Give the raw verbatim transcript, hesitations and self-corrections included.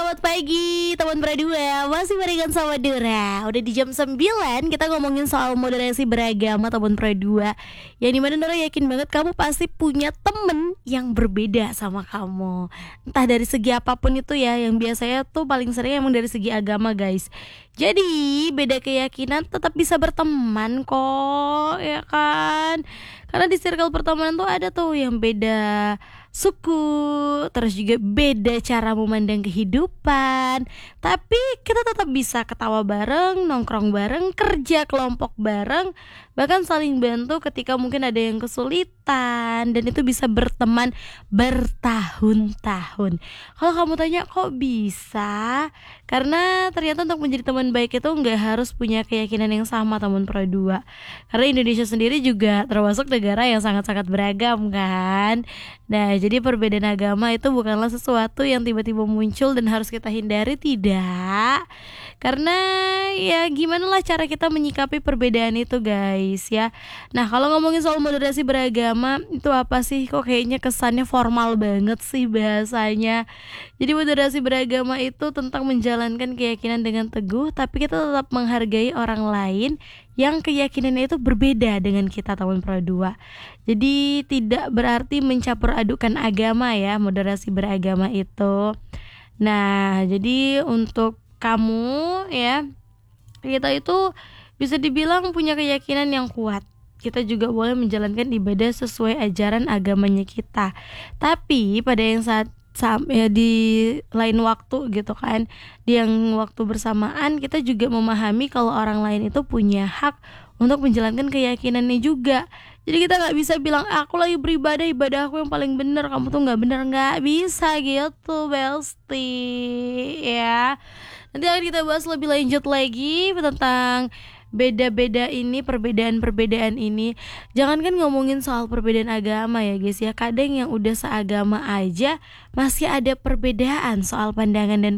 selamat pagi teman Pradua. Masih barengan sama Dora. Udah di jam sembilan kita ngomongin soal moderasi beragama teman Pradua. Yang dimana Dora yakin banget kamu pasti punya temen yang berbeda sama kamu. Entah dari segi apapun itu ya. Yang biasanya tuh paling sering emang dari segi agama guys. Jadi beda keyakinan tetap bisa berteman kok, ya kan? Karena di circle pertemanan tuh ada tuh yang beda suku, terus juga beda cara memandang kehidupan. Tapi kita tetap bisa ketawa bareng, nongkrong bareng, kerja kelompok bareng, bahkan saling bantu ketika mungkin ada yang kesulitan. Dan itu bisa berteman bertahun-tahun. Kalau kamu tanya kok bisa? Karena ternyata untuk menjadi teman baik itu gak harus punya keyakinan yang sama teman Pradua. Karena Indonesia sendiri juga termasuk negara yang sangat-sangat beragam kan. Nah jadi perbedaan agama itu bukanlah sesuatu yang tiba-tiba muncul dan harus kita hindari, tidak. Karena ya gimana lah cara kita menyikapi perbedaan itu guys ya. Nah kalau ngomongin soal moderasi beragama itu apa sih? Kok kayaknya kesannya formal banget sih bahasanya. Jadi moderasi beragama itu tentang menjalankan keyakinan dengan teguh, tapi kita tetap menghargai orang lain yang keyakinannya itu berbeda dengan kita teman Pradua. Jadi tidak berarti mencampur adukan agama ya, moderasi beragama itu. Nah jadi untuk kamu ya, kita itu bisa dibilang punya keyakinan yang kuat. Kita juga boleh menjalankan ibadah sesuai ajaran agamanya kita. Tapi pada yang saat ya di lain waktu gitu kan, di yang waktu bersamaan kita juga memahami kalau orang lain itu punya hak untuk menjalankan keyakinannya juga. Jadi kita nggak bisa bilang aku lagi beribadah, ibadah aku yang paling benar, kamu tuh nggak benar, nggak bisa gitu Besti ya. Nanti akan kita bahas lebih lanjut lagi tentang beda-beda ini, perbedaan-perbedaan ini. Jangankan ngomongin soal perbedaan agama ya guys ya, kadang yang udah seagama aja masih ada perbedaan soal pandangan dan